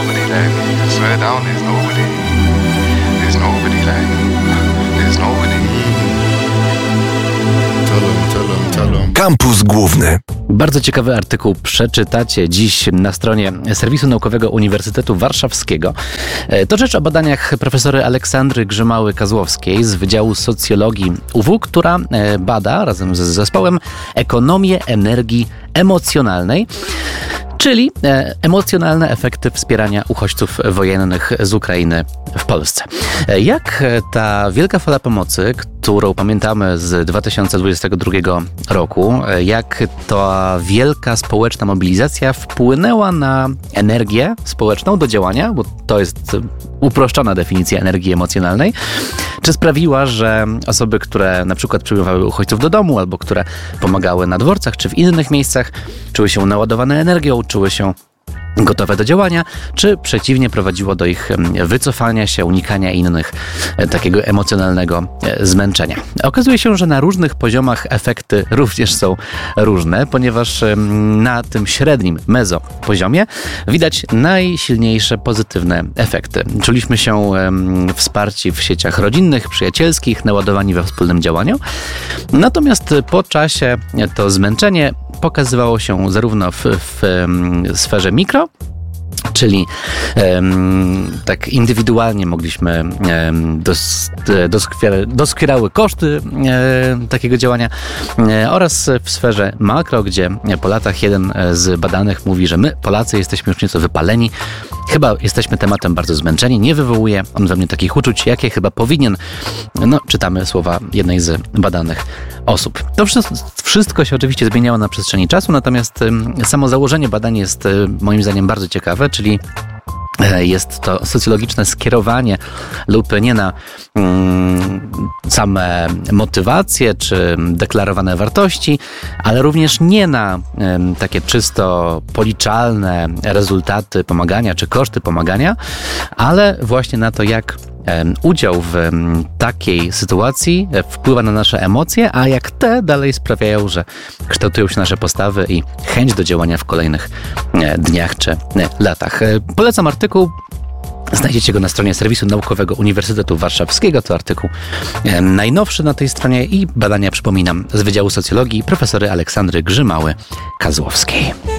nobody like me. I swear down, there's nobody. There's nobody like me. There's nobody. Tell 'em. Kampus Główny. Bardzo ciekawy artykuł przeczytacie dziś na stronie Serwisu Naukowego Uniwersytetu Warszawskiego. To rzecz o badaniach profesory Aleksandry Grzymały-Kazłowskiej z Wydziału Socjologii UW, która bada razem z zespołem ekonomię energii emocjonalnej, czyli emocjonalne efekty wspierania uchodźców wojennych z Ukrainy w Polsce. Jak ta wielka fala pomocy, którą pamiętamy z 2022 roku, jak ta wielka społeczna mobilizacja wpłynęła na energię społeczną do działania, bo to jest uproszczona definicja energii emocjonalnej, czy sprawiła, że osoby, które na przykład przyjmowały uchodźców do domu, albo które pomagały na dworcach, czy w innych miejscach, czuły się naładowane energią, czuły się gotowe do działania, czy przeciwnie prowadziło do ich wycofania się, unikania innych, takiego emocjonalnego zmęczenia. Okazuje się, że na różnych poziomach efekty również są różne, ponieważ na tym średnim mezopoziomie widać najsilniejsze pozytywne efekty. Czuliśmy się wsparci w sieciach rodzinnych, przyjacielskich, naładowani we wspólnym działaniu. Natomiast po czasie to zmęczenie pokazywało się zarówno w sferze mikro, czyli tak indywidualnie mogliśmy doskwierały koszty takiego działania, oraz w sferze makro, gdzie po latach jeden z badanych mówi, że my, Polacy, jesteśmy już nieco wypaleni, chyba jesteśmy tematem bardzo zmęczeni, nie wywołuje on we mnie takich uczuć, jakie chyba powinien. No, czytamy słowa jednej z badanych osób. To wszystko się oczywiście zmieniało na przestrzeni czasu, natomiast samo założenie badań jest moim zdaniem bardzo ciekawe, czyli jest to socjologiczne skierowanie lupy nie na same motywacje czy deklarowane wartości, ale również nie na takie czysto policzalne rezultaty pomagania czy koszty pomagania, ale właśnie na to, jak udział w takiej sytuacji wpływa na nasze emocje, a jak te dalej sprawiają, że kształtują się nasze postawy i chęć do działania w kolejnych dniach czy latach. Polecam artykuł. Znajdziecie go na stronie Serwisu Naukowego Uniwersytetu Warszawskiego. To artykuł najnowszy na tej stronie i badania, przypominam, z Wydziału Socjologii profesory Aleksandry Grzymały-Kazłowskiej.